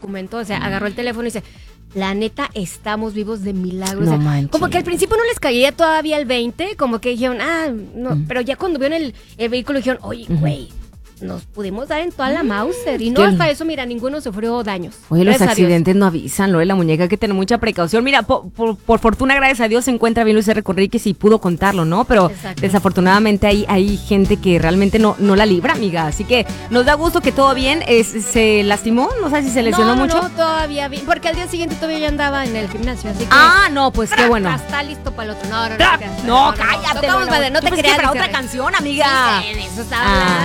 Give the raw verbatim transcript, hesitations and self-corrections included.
documentó, o sea, agarró el teléfono y dice, la neta, estamos vivos de milagro. No o sea, manches. como que al principio no les caía todavía el veinte, como que dijeron, ah, no, uh-huh. pero ya cuando vieron el, el vehículo dijeron, oye, güey, uh-huh. nos pudimos dar en toda la Mauser. Y no hasta eso, mira, ninguno sufrió daños. Oye, los accidentes no avisan, lo de la muñeca hay que tener mucha precaución. Mira, por, por, por fortuna, gracias a Dios, se encuentra bien Luis R. Conríquez y pudo contarlo, ¿no? Pero exacto. desafortunadamente hay, hay gente que realmente no, no la libra, amiga. Así que nos da gusto que todo bien. Es, ¿Se lastimó? No sé si se lesionó no, no, mucho. No, todavía bien. Porque al día siguiente todavía ya andaba en el gimnasio. Así que ah, no, pues qué bueno. Está listo para el otro. No, no, no. No, no, no cállate. No, no, no, no te creas. Para otra canción, amiga. Sí, eso está hablando.